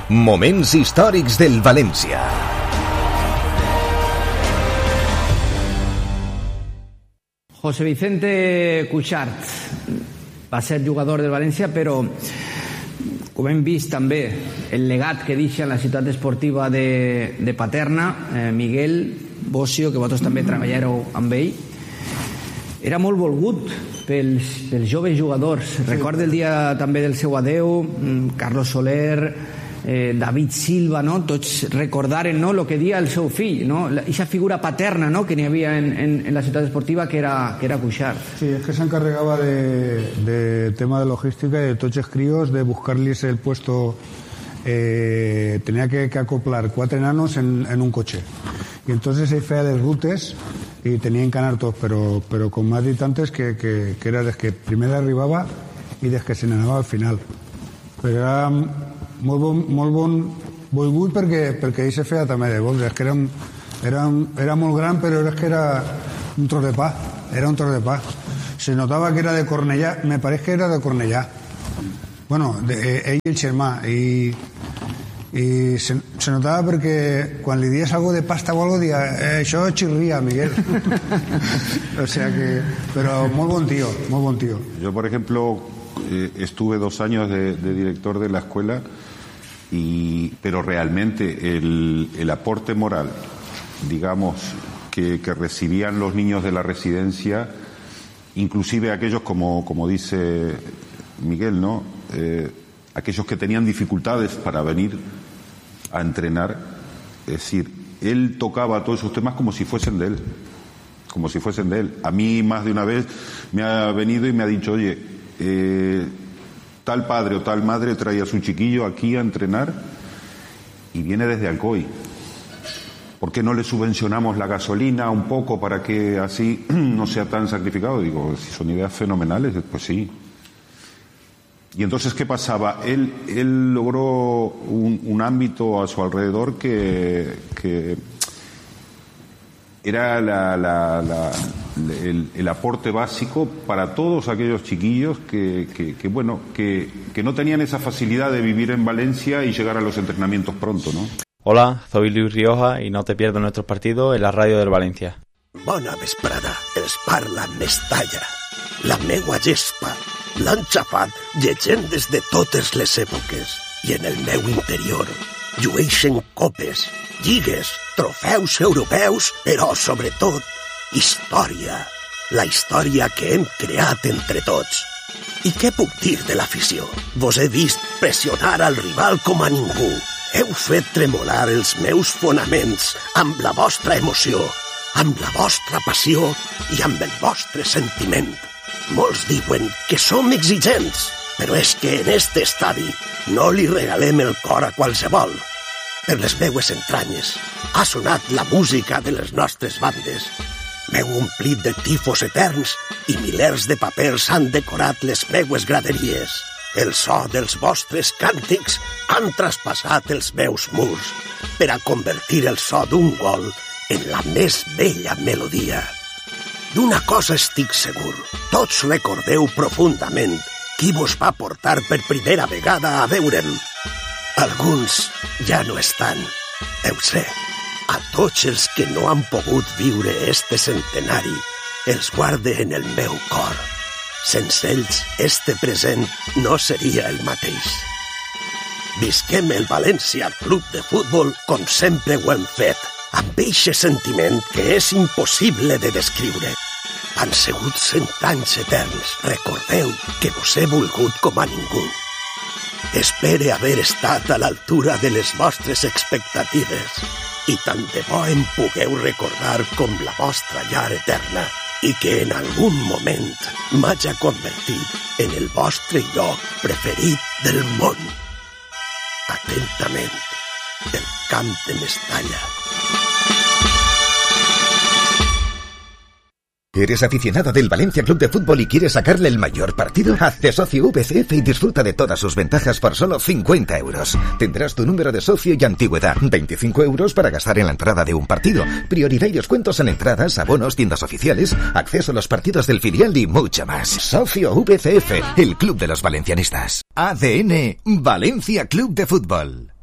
Moments històrics del València. José Vicente Cuixart va ser jugador del València, però com hem vist també el legat que deixa en la ciutat esportiva de Paterna, Miguel Bossio, que vosaltres també treballàreu amb ell, era molt volgut pels joves jugadors. Recorda el dia també del seu adeu, Carlos Soler, David Silva, no? Tots recordaren, no, el que dia el seu fill, no? Aquesta figura paterna, no?, que n'hi havia en la ciutat esportiva, que era Cuixart. Sí, es que se encargaba de tema de logística y de tots els críos, de buscarles el puesto. Tenía que acoplar 4 enanos en un coche, y entonces se feia les rutes y tenían que anar tots, pero con más distantes que era des que primer arribava y des que se n'anava al final. Però era molt bon volgut perquè ell se feia també de box. És que era molt gran, però és que era un tros de pa. Era un tros de pa. Se notava que era de Cornellà. Me pareix que era de Cornellà. Bueno, ell i el germà. I se notava perquè quan li dies algo de pasta o algo dia, això xirria, Miguel. O sea que... Pero molt bon tío, molt bon tío. Yo, por ejemplo, estuve 2 años de director de la escuela, pero realmente el aporte moral, digamos, que recibían los niños de la residencia, inclusive aquellos, como dice Miguel, ¿no? Aquellos que tenían dificultades para venir a entrenar, es decir, él tocaba todos esos temas como si fuesen de él. A mí más de una vez me ha venido y me ha dicho, oye, tal padre o tal madre trae a su chiquillo aquí a entrenar y viene desde Alcoy. ¿Por qué no le subvencionamos la gasolina un poco para que así no sea tan sacrificado? Digo, si son ideas fenomenales, pues sí. Y entonces, ¿qué pasaba? Él logró un ámbito a su alrededor que era el aporte básico para todos aquellos chiquillos que no tenían esa facilidad de vivir en Valencia y llegar a los entrenamientos pronto, ¿no? Hola, soy Luis Rioja y no te pierdas nuestros partidos en la ràdio del València. Bona vesprada, els parla Mestalla. La meua gespa l'han xafat llegendes de totes les èpoques i en el meu interior llueixen copes, lligues, trofeus europeus, però sobretot història. La història que hem creat entre tots. I què puc dir de l'afició? Vos he vist pressionar al rival com a ningú. Heu fet tremolar els meus fonaments amb la vostra emoció, amb la vostra passió i amb el vostre sentiment. Molts diuen que som exigents, però és que en este estadi no li regalem el cor a qualsevol. Per les meues entranyes ha sonat la música de les nostres bandes. M'heu omplit de tifos eterns i milers de papers han decorat les meues graderies. El so dels vostres càntics han traspassat els meus murs per a convertir el so d'un gol en la més bella melodia. D'una cosa estic segur, tots recordeu profundament qui vos va portar per primera vegada a veure'm. Alguns ja no estan, ho sé. A tots els que no han pogut viure este centenari, els guarde en el meu cor. Sense ells, este present no seria el mateix. Visquem el València Club de Futbol com sempre ho hem fet, amb eixe sentiment que és impossible de descriure. Han sigut 100 anys eterns, recordeu que vos he volgut com a ningú. Espere haver estat a l'altura de les vostres expectatives i tant de bo em pugueu recordar com la vostra llar eterna i que en algun moment m'haja convertit en el vostre lloc preferit del món. Atentament, el Camp de Mestalla. ¿Eres aficionado del Valencia Club de Fútbol y quieres sacarle el mayor partido? Hazte socio VCF y disfruta de todas sus ventajas por solo 50 euros. Tendrás tu número de socio y antigüedad. 25 euros para gastar en la entrada de un partido. Prioridad y descuentos en entradas, abonos, tiendas oficiales, acceso a los partidos del filial y mucho más. Socio VCF, el club de los valencianistas. ADN Valencia Club de Fútbol.